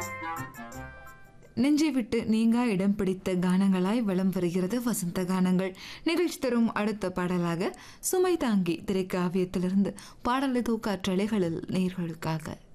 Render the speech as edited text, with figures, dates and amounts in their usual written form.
நெஞ்சை விட்டு நீங்கா இடம் பிடித்த கானங்களாய் வலம் வருகிறது வசந்த கானங்கள் நிகழ்ச்சி தரும் அடுத்த பாடலாக சுமை தாங்கி திரைக்காவியத்திலிருந்து பாடலை தூக்காற்றலைகளில் நேர்களுக்காக